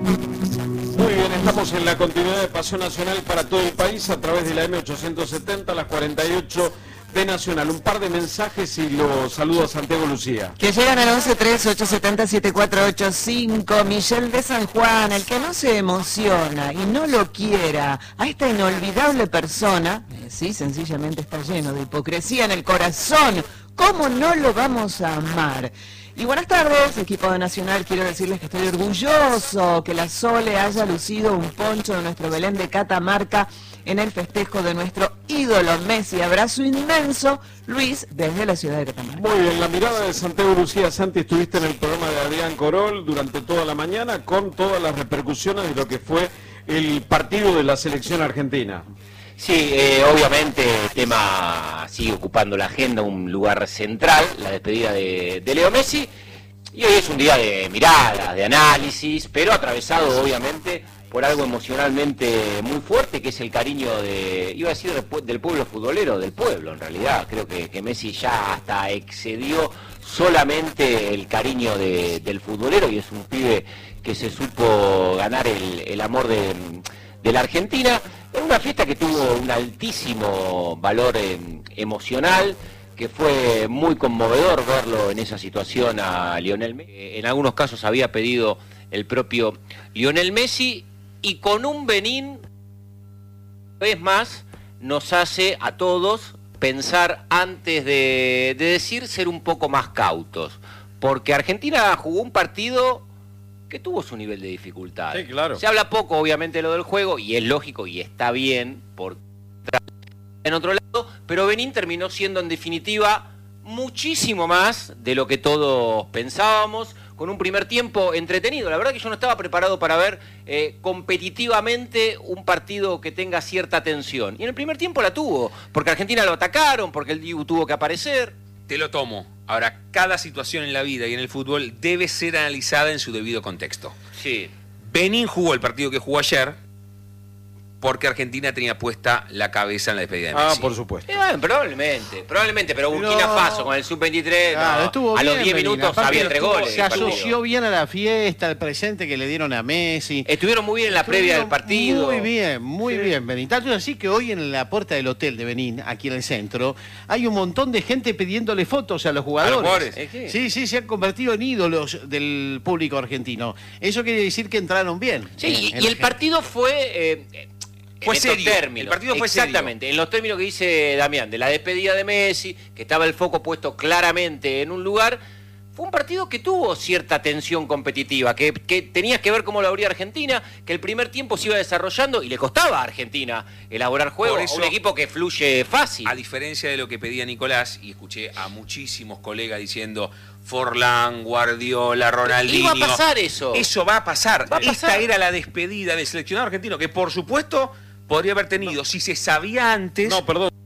Muy bien, estamos en la continuidad de Pasión Nacional para todo el país a través de la M870, las 48 de Nacional. Un par de mensajes y los saludo a Santiago Lucía. Que llegan al 1138707485. Michelle de San Juan, el que no se emociona y no lo quiera a esta inolvidable persona, sí, sencillamente está lleno de hipocresía en el corazón. ¿Cómo no lo vamos a amar? Y buenas tardes, equipo de Nacional. Quiero decirles que estoy orgulloso que la Sole haya lucido un poncho de nuestro Belén de Catamarca en el festejo de nuestro ídolo Messi. Abrazo inmenso, Luis, desde la ciudad de Catamarca. Muy bien, la mirada de Santiago Lucía. Santi, estuviste en el programa de Adrián Corol durante toda la mañana con todas las repercusiones de lo que fue el partido de la selección argentina. Sí, obviamente el tema sigue ocupando la agenda, un lugar central, la despedida de Leo Messi, y hoy es un día de miradas, de análisis, pero atravesado obviamente por algo emocionalmente muy fuerte, que es el cariño del pueblo futbolero, del pueblo en realidad. Creo que Messi ya hasta excedió solamente el cariño del futbolero, y es un pibe que se supo ganar el amor de la Argentina, en una fiesta que tuvo un altísimo valor emocional, que fue muy conmovedor verlo en esa situación a Lionel Messi. En algunos casos había pedido el propio Lionel Messi, y con un Benín, una vez más, nos hace a todos pensar antes de decir, ser un poco más cautos, porque Argentina jugó un partido que tuvo su nivel de dificultad. Sí, claro. Se habla poco, obviamente, de lo del juego, y es lógico y está bien, por en otro lado, pero Benín terminó siendo, en definitiva, muchísimo más de lo que todos pensábamos, con un primer tiempo entretenido. La verdad que yo no estaba preparado para ver competitivamente un partido que tenga cierta tensión. Y en el primer tiempo la tuvo, porque Argentina lo atacaron, porque el Dibu tuvo que aparecer. Te lo tomo. Ahora, cada situación en la vida y en el fútbol debe ser analizada en su debido contexto. Sí. Benín jugó el partido que jugó ayer porque Argentina tenía puesta la cabeza en la despedida de Messi. Ah, por supuesto. Probablemente, pero Burkina Faso con el sub-23, claro, a los 10 Benín. minutos Aparte había 3 goles. Se asoció bien a la fiesta, al presente que le dieron a Messi. Estuvieron muy bien en la previa del partido. Muy bien, Benín. Tanto es así que hoy en la puerta del hotel de Benín, aquí en el centro, hay un montón de gente pidiéndole fotos a los jugadores. Sí, se han convertido en ídolos del público argentino. Eso quiere decir que entraron bien. Sí, y el partido fue... Fue serio. Términos, el partido fue exactamente, serio. En los términos que dice Damián, de la despedida de Messi, que estaba el foco puesto claramente en un lugar, fue un partido que tuvo cierta tensión competitiva, que tenías que ver cómo lo abría Argentina, que el primer tiempo se iba desarrollando y le costaba a Argentina elaborar juego, a un equipo que fluye fácil. A diferencia de lo que pedía Nicolás, y escuché a muchísimos colegas diciendo Forlán, Guardiola, Ronaldinho. Iba a pasar eso. Eso va a pasar. Esta era la despedida del seleccionado argentino, que por supuesto podría haber tenido, si se sabía antes... No, perdón.